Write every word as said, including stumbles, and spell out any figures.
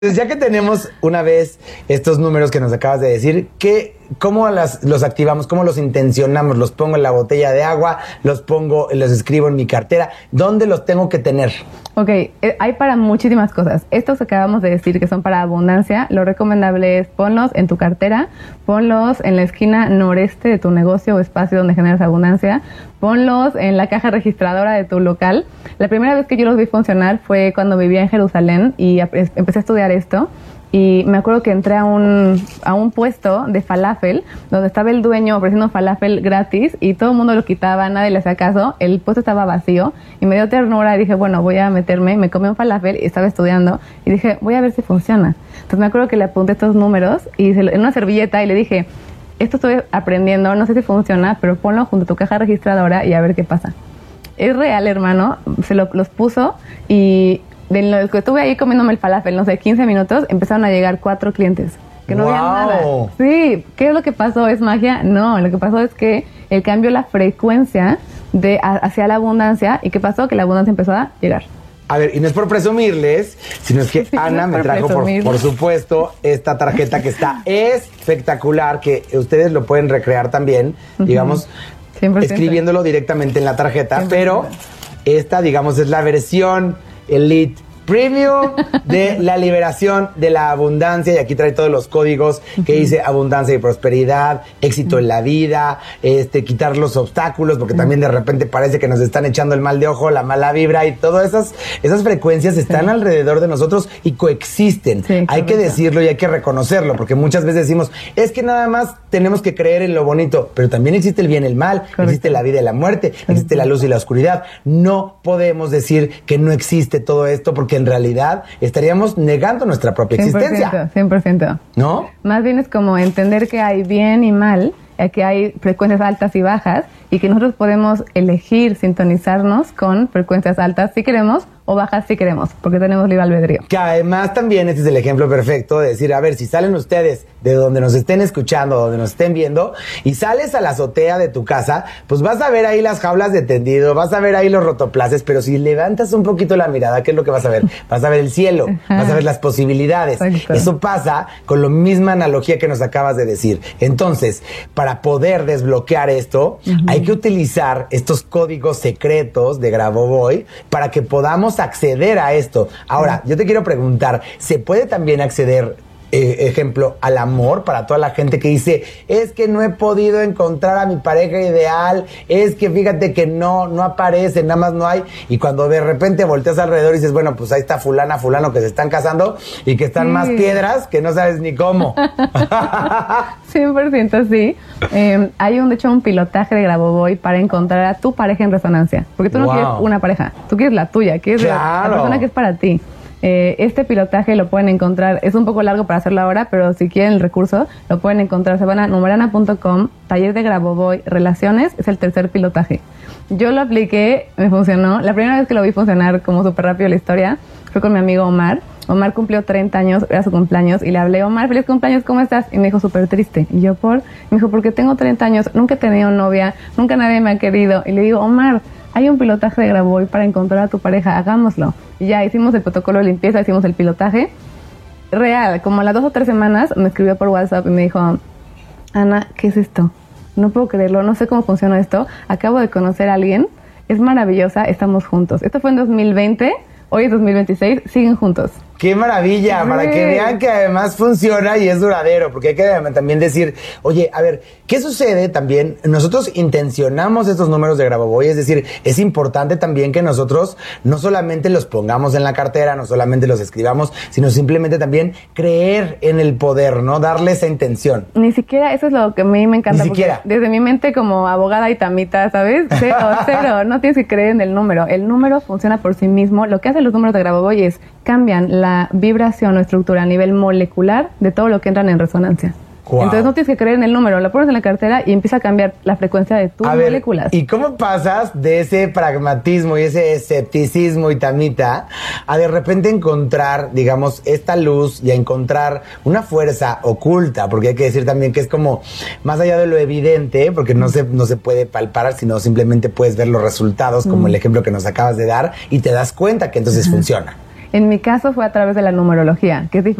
Entonces, ya que tenemos una vez estos números que nos acabas de decir, ¿qué, ¿cómo las, los activamos? ¿Cómo los intencionamos? ¿Los pongo en la botella de agua? ¿Los pongo, los escribo en mi cartera? ¿Dónde los tengo que tener? Ok, eh, hay para muchísimas cosas. Estos que acabamos de decir que son para abundancia, lo recomendable es ponlos en tu cartera, ponlos en la esquina noreste de tu negocio o espacio donde generas abundancia, ponlos en la caja registradora de tu local. La primera vez que yo los vi funcionar fue cuando vivía en Jerusalén y empecé a estudiar esto. Y me acuerdo que entré a un, a un puesto de falafel, donde estaba el dueño ofreciendo falafel gratis y todo el mundo lo quitaba, nadie le hacía caso, el puesto estaba vacío y me dio ternura y dije, bueno, voy a meterme, me comí un falafel y estaba estudiando y dije, voy a ver si funciona. Entonces me acuerdo que le apunté estos números y se lo, en una servilleta y le dije, esto estoy aprendiendo, no sé si funciona, pero ponlo junto a tu caja registradora y a ver qué pasa. Es real, hermano, se lo, los puso y... de lo que estuve ahí comiéndome el falafel, no sé, quince minutos, empezaron a llegar cuatro clientes que no wow. veían nada. Sí, ¿qué es lo que pasó? ¿Es magia? No, lo que pasó es que él cambió la frecuencia de a, hacia la abundancia. ¿Y qué pasó? Que la abundancia empezó a llegar. A ver, y no es por presumirles, sino es que sí, Ana no me trajo, por, por supuesto, esta tarjeta que está espectacular, que ustedes lo pueden recrear también, uh-huh. digamos, cien por ciento. Escribiéndolo directamente en la tarjeta, cien por ciento. Pero esta, digamos, es la versión Elite Premium de la liberación de la abundancia, y aquí trae todos los códigos que dice abundancia y prosperidad, éxito en la vida, este quitar los obstáculos, porque también de repente parece que nos están echando el mal de ojo, la mala vibra, y todas esas, esas frecuencias están sí. alrededor de nosotros y coexisten. Sí, hay que decirlo y hay que reconocerlo, porque muchas veces decimos, es que nada más tenemos que creer en lo bonito, pero también existe el bien y el mal, correcto. Existe la vida y la muerte, correcto. Existe la luz y la oscuridad. No podemos decir que no existe todo esto, porque en realidad estaríamos negando nuestra propia cien por ciento, existencia. cien por ciento. ¿No? Más bien es como entender que hay bien y mal, que hay frecuencias altas y bajas, y que nosotros podemos elegir sintonizarnos con frecuencias altas si queremos o bajas si queremos, porque tenemos libre albedrío. Que además también este es el ejemplo perfecto de decir, a ver, si salen ustedes de donde nos estén escuchando, donde nos estén viendo, y sales a la azotea de tu casa, pues vas a ver ahí las jaulas de tendido, vas a ver ahí los rotoplaces, pero si levantas un poquito la mirada, ¿qué es lo que vas a ver? Vas a ver el cielo, ajá. Vas a ver las posibilidades. Exacto. Eso pasa con la misma analogía que nos acabas de decir. Entonces, para poder desbloquear esto, uh-huh. hay que utilizar estos códigos secretos de Grabovoi para que podamos acceder a esto. Ahora, yo te quiero preguntar, ¿se puede también acceder, eh, ejemplo, al amor para toda la gente que dice, es que no he podido encontrar a mi pareja ideal, es que fíjate que no, no aparece, nada más no hay, y cuando de repente volteas alrededor y dices, bueno, pues ahí está fulana, fulano que se están casando y que están sí. más piedras que no sabes ni cómo? cien por ciento sí. Eh, hay un, de hecho, un pilotaje de Grabovoi para encontrar a tu pareja en resonancia. Porque tú no wow. quieres una pareja, tú quieres la tuya, quieres claro. la, la persona que es para ti. Eh, este pilotaje lo pueden encontrar, es un poco largo para hacerlo ahora, pero si quieren el recurso, lo pueden encontrar. Se van a numerana punto com, taller de Grabovoi, relaciones, es el tercer pilotaje. Yo lo apliqué, me funcionó. La primera vez que lo vi funcionar como súper rápido la historia fue con mi amigo Omar. Omar cumplió treinta años, era su cumpleaños, y le hablé, Omar, feliz cumpleaños, ¿cómo estás? Y me dijo, súper triste. Y yo, ¿por? Me dijo, porque tengo treinta años, nunca he tenido novia, nunca nadie me ha querido. Y le digo, Omar, hay un pilotaje de Grabovoi para encontrar a tu pareja, hagámoslo. Y ya hicimos el protocolo de limpieza, hicimos el pilotaje. Real, como a las dos o tres semanas me escribió por WhatsApp y me dijo, Ana, ¿qué es esto? No puedo creerlo, no sé cómo funciona esto. Acabo de conocer a alguien, es maravillosa, estamos juntos. Esto fue en dos mil veinte, hoy es dos mil veintiséis, siguen juntos. ¡Qué maravilla! Sí. Para que vean que además funciona y es duradero, porque hay que también decir, oye, a ver, ¿qué sucede también? Nosotros intencionamos estos números de Grabovoi, es decir, es importante también que nosotros no solamente los pongamos en la cartera, no solamente los escribamos, sino simplemente también creer en el poder, ¿no? Darle esa intención. Ni siquiera, eso es lo que a mí me encanta. Ni siquiera. Desde mi mente como abogada y tamita, ¿sabes? Cero, cero, no tienes que creer en el número. El número funciona por sí mismo. Lo que hacen los números de Grabovoi es cambian la vibración o estructura a nivel molecular de todo lo que entran en resonancia. Wow. Entonces no tienes que creer en el número, lo pones en la cartera y empieza a cambiar la frecuencia de tus a moléculas. Ver, ¿y cómo pasas de ese pragmatismo y ese escepticismo y tamita a de repente encontrar, digamos, esta luz y a encontrar una fuerza oculta? Porque hay que decir también que es como más allá de lo evidente, porque no se, no se puede palpar, sino simplemente puedes ver los resultados, como mm. el ejemplo que nos acabas de dar, y te das cuenta que entonces uh-huh. funciona. En mi caso fue a través de la numerología, que es diferente.